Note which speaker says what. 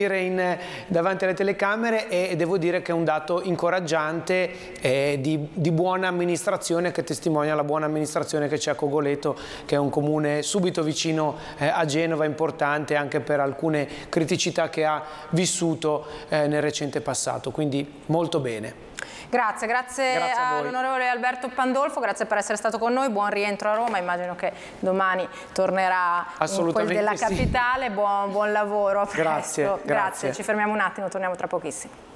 Speaker 1: davanti alle telecamere, e devo dire che è un dato incoraggiante di buona amministrazione, che testimonia la buona amministrazione che c'è a Cogoleto, che è un comune subito vicino a Genova, importante anche per alcune criticità che ha vissuto nel recente passato, quindi molto bene.
Speaker 2: Grazie all'onorevole Alberto Pandolfo, grazie per essere stato con noi, buon rientro a Roma, immagino che domani tornerà in quel della capitale, buon lavoro.
Speaker 1: Grazie.
Speaker 2: Ci fermiamo un attimo, torniamo tra pochissimo.